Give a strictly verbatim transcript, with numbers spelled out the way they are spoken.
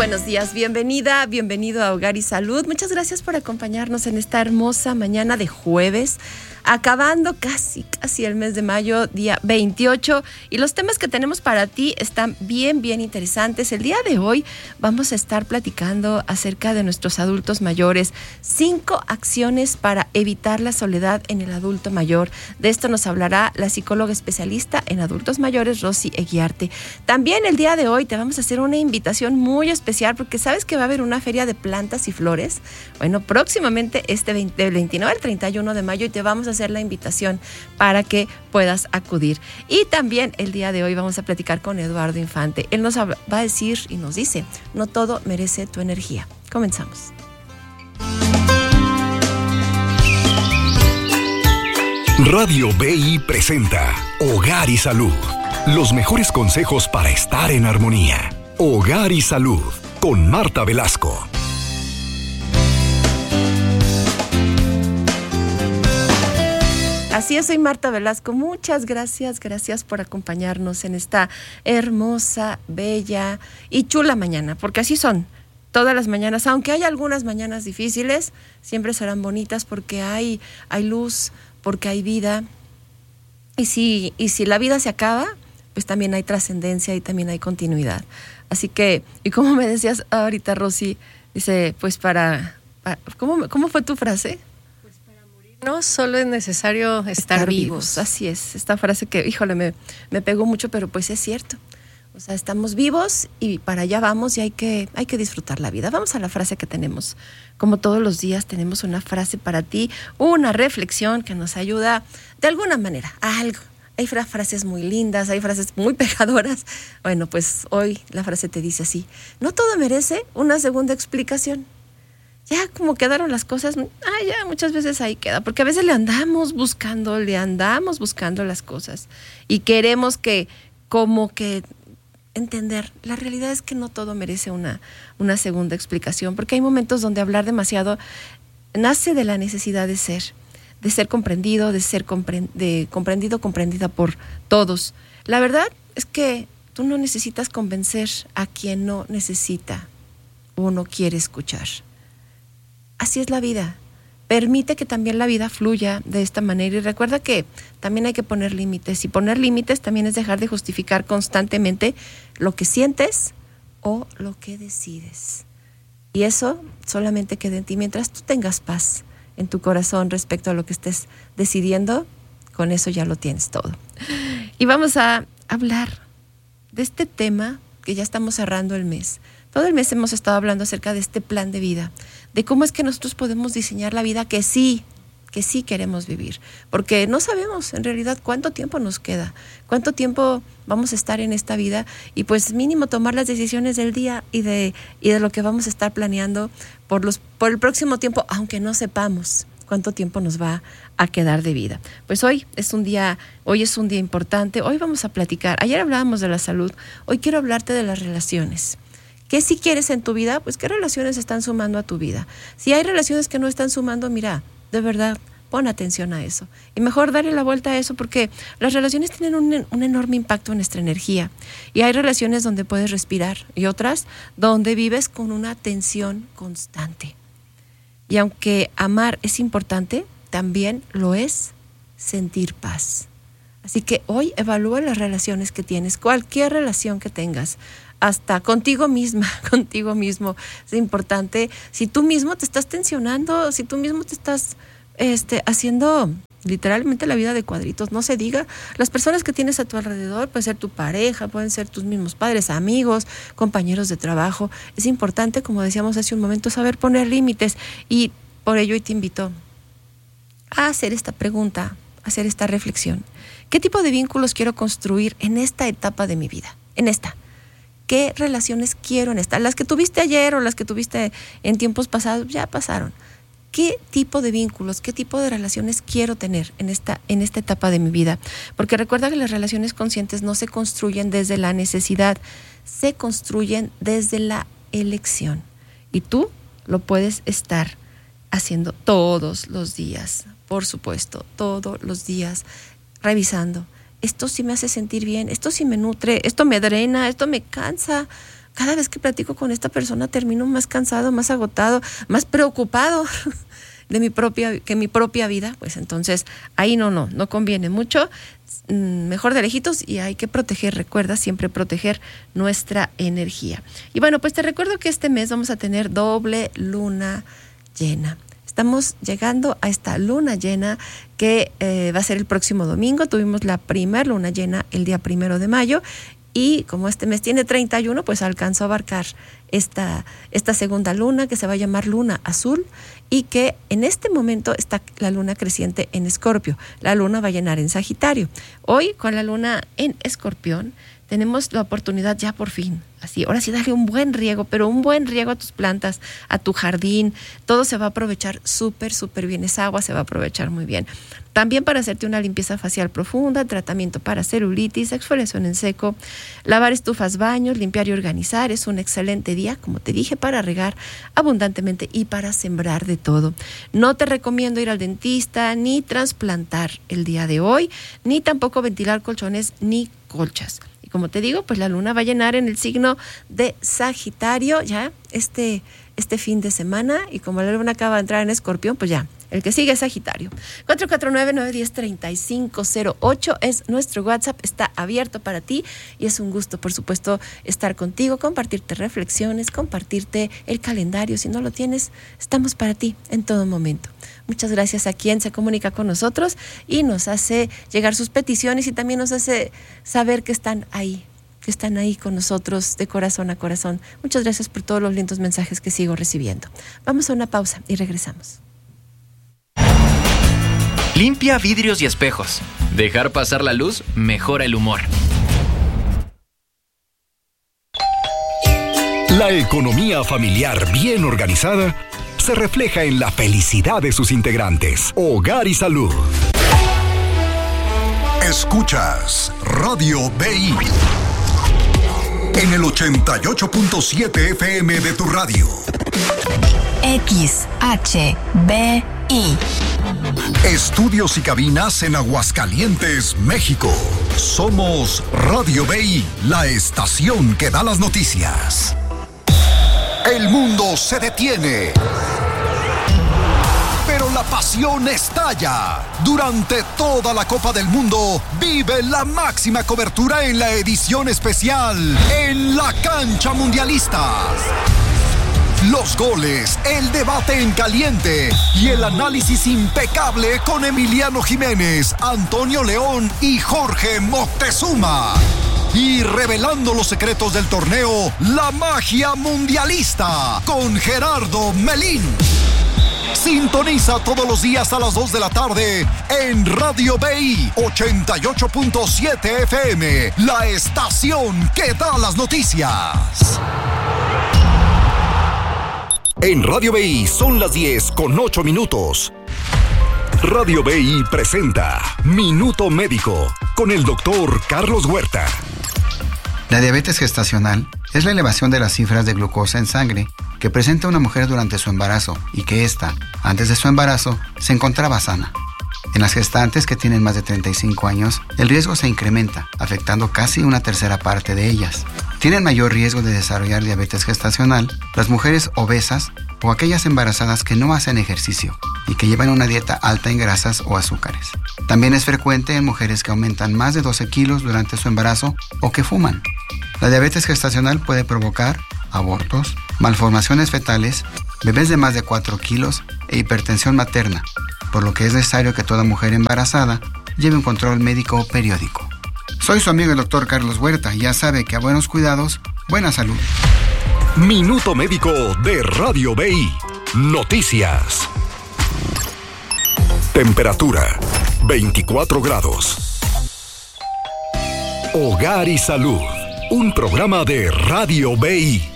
buenos días, bienvenida, bienvenido a Hogar y Salud. Muchas gracias por acompañarnos en esta hermosa mañana de jueves, acabando casi, casi el mes de mayo, día veintiocho, y los temas que tenemos para ti están bien, bien interesantes. El día de hoy vamos a estar platicando acerca de nuestros adultos mayores, cinco acciones para evitar la soledad en el adulto mayor. De esto nos hablará la psicóloga especialista en adultos mayores, Rosy Eguiarte. También el día de hoy te vamos a hacer una invitación muy especial, porque sabes que va a haber una feria de plantas y flores. Bueno, próximamente este veinte, del veintinueve al treinta y uno de mayo, y te vamos a hacer la invitación para que puedas acudir. Y también el día de hoy vamos a platicar con Eduardo Infante. Él nos va a decir y nos dice: no todo merece tu energía. Comenzamos. Radio B I presenta Hogar y Salud. Los mejores consejos para estar en armonía. Hogar y Salud con Marta Velasco. Así es, soy Marta Velasco. Muchas gracias, gracias por acompañarnos en esta hermosa, bella y chula mañana, porque así son todas las mañanas. Aunque hay algunas mañanas difíciles, siempre serán bonitas porque hay, hay luz, porque hay vida. Y si, y si la vida se acaba, pues también hay trascendencia y también hay continuidad. Así que, y como me decías ahorita, Rosy, dice, pues para, para ¿cómo, ¿cómo fue tu frase? No, solo es necesario estar, estar vivos. vivos. Así es, esta frase que, híjole, me, me pegó mucho, pero pues es cierto. O sea, estamos vivos y para allá vamos y hay que, hay que disfrutar la vida. Vamos a la frase que tenemos. Como todos los días tenemos una frase para ti, una reflexión que nos ayuda de alguna manera a algo. Hay frases muy lindas, hay frases muy pegadoras. Bueno, pues hoy la frase te dice así: no todo merece una segunda explicación. Ya como quedaron las cosas, ah, ya muchas veces ahí queda, porque a veces le andamos buscando, le andamos buscando las cosas y queremos que, como que entender, la realidad es que no todo merece una, una segunda explicación, porque hay momentos donde hablar demasiado nace de la necesidad de ser, de ser comprendido, de ser compre- de comprendido, comprendida por todos. La verdad es que tú no necesitas convencer a quien no necesita o no quiere escuchar. Así es la vida. Permite que también la vida fluya de esta manera. Y recuerda que también hay que poner límites. Y poner límites también es dejar de justificar constantemente lo que sientes o lo que decides. Y eso solamente queda en ti. Mientras tú tengas paz en tu corazón respecto a lo que estés decidiendo, con eso ya lo tienes todo. Y vamos a hablar de este tema que ya estamos cerrando el mes. Todo el mes hemos estado hablando acerca de este plan de vida, de cómo es que nosotros podemos diseñar la vida que sí, que sí queremos vivir. Porque no sabemos en realidad cuánto tiempo nos queda, cuánto tiempo vamos a estar en esta vida, y pues mínimo tomar las decisiones del día y de, y de lo que vamos a estar planeando por, los, por el próximo tiempo, aunque no sepamos cuánto tiempo nos va a quedar de vida. Pues hoy es un día, hoy es un día importante. Hoy vamos a platicar. Ayer hablábamos de la salud, hoy quiero hablarte de las relaciones. ¿Qué si quieres en tu vida? Pues qué relaciones están sumando a tu vida. Si hay relaciones que no están sumando, mira, de verdad, pon atención a eso. Y mejor darle la vuelta a eso, porque las relaciones tienen un, un enorme impacto en nuestra energía. Y hay relaciones donde puedes respirar y otras donde vives con una tensión constante. Y aunque amar es importante, también lo es sentir paz. Así que hoy evalúa las relaciones que tienes, cualquier relación que tengas, hasta contigo misma, contigo mismo. Es importante, si tú mismo te estás tensionando, si tú mismo te estás este, haciendo literalmente la vida de cuadritos, no se diga, las personas que tienes a tu alrededor, puede ser tu pareja, pueden ser tus mismos padres, amigos, compañeros de trabajo. Es importante, como decíamos hace un momento, saber poner límites, y por ello hoy te invito a hacer esta pregunta, a hacer esta reflexión. ¿Qué tipo de vínculos quiero construir en esta etapa de mi vida? En esta. ¿Qué relaciones quiero en esta? Las que tuviste ayer o las que tuviste en tiempos pasados ya pasaron. ¿Qué tipo de vínculos, qué tipo de relaciones quiero tener en esta, en esta etapa de mi vida? Porque recuerda que las relaciones conscientes no se construyen desde la necesidad, se construyen desde la elección. Y tú lo puedes estar haciendo todos los días, por supuesto, todos los días, revisando. Esto sí me hace sentir bien, esto sí me nutre, esto me drena, esto me cansa. cada vez que platico con esta persona termino más cansado, más agotado, más preocupado de mi propia, que mi propia vida. Pues entonces ahí no, no, no conviene mucho. Mejor de lejitos, y hay que proteger, recuerda siempre proteger nuestra energía. Y bueno, pues te recuerdo que este mes vamos a tener doble luna llena. Estamos llegando a esta luna llena que eh, va a ser el próximo domingo. Tuvimos la primera luna llena el día primero de mayo, y como este mes tiene treinta y uno, pues alcanzó a abarcar esta, esta segunda luna, que se va a llamar luna azul, y que en este momento está la luna creciente en Escorpio. La luna va a llenar en Sagitario. Hoy, con la luna en Escorpión, tenemos la oportunidad ya por fin, así, ahora sí, darle un buen riego, pero un buen riego a tus plantas, a tu jardín. Todo se va a aprovechar súper, súper bien. Esa agua se va a aprovechar muy bien. También para hacerte una limpieza facial profunda, tratamiento para celulitis, exfoliación en seco, lavar estufas, baños, limpiar y organizar. Es un excelente día, como te dije, para regar abundantemente y para sembrar de todo. No te recomiendo ir al dentista, ni trasplantar el día de hoy, ni tampoco ventilar colchones ni colchas. Y como te digo, pues la luna va a llenar en el signo de Sagitario ya este, este fin de semana, y como la luna acaba de entrar en Escorpión, pues ya, el que sigue es Sagitario. cuatro cuatro nueve, nueve uno cero, tres cinco cero ocho es nuestro WhatsApp, está abierto para ti, y es un gusto, por supuesto, estar contigo, compartirte reflexiones, compartirte el calendario. Si no lo tienes, estamos para ti en todo momento. Muchas gracias a quien se comunica con nosotros y nos hace llegar sus peticiones, y también nos hace saber que están ahí, que están ahí con nosotros de corazón a corazón. Muchas gracias por todos los lindos mensajes que sigo recibiendo. Vamos a una pausa y regresamos. Limpia vidrios y espejos. Dejar pasar la luz mejora el humor. La economía familiar bien organizada se refleja en la felicidad de sus integrantes. Hogar y Salud. Escuchas Radio B I en el ochenta y ocho punto siete F M de tu radio. X H B I. Estudios y cabinas en Aguascalientes, México. Somos Radio B I, la estación que da las noticias. El mundo se detiene, pero la pasión estalla. Durante toda la Copa del Mundo, vive la máxima cobertura en la edición especial En la Cancha Mundialista. Los goles, el debate en caliente y el análisis impecable con Emiliano Jiménez, Antonio León y Jorge Moctezuma. Y revelando los secretos del torneo, La Magia Mundialista, con Gerardo Melín. Sintoniza todos los días a las dos de la tarde en Radio B I ochenta y ocho punto siete F M, la estación que da las noticias. En Radio B I son las diez con ocho minutos. Radio B I presenta Minuto Médico con el doctor Carlos Huerta. La diabetes gestacional es la elevación de las cifras de glucosa en sangre que presenta una mujer durante su embarazo y que ésta, antes de su embarazo, se encontraba sana. En las gestantes que tienen más de treinta y cinco años, el riesgo se incrementa, afectando casi una tercera parte de ellas. Tienen mayor riesgo de desarrollar diabetes gestacional las mujeres obesas o aquellas embarazadas que no hacen ejercicio y que llevan una dieta alta en grasas o azúcares. También es frecuente en mujeres que aumentan más de doce kilos durante su embarazo o que fuman. La diabetes gestacional puede provocar abortos, malformaciones fetales, bebés de más de cuatro kilos e hipertensión materna, por lo que es necesario que toda mujer embarazada lleve un control médico periódico. Soy su amigo el doctor Carlos Huerta y ya sabe que a buenos cuidados, buena salud. Minuto Médico de Radio B I. Noticias. Temperatura veinticuatro grados. Hogar y Salud. Un programa de Radio B I.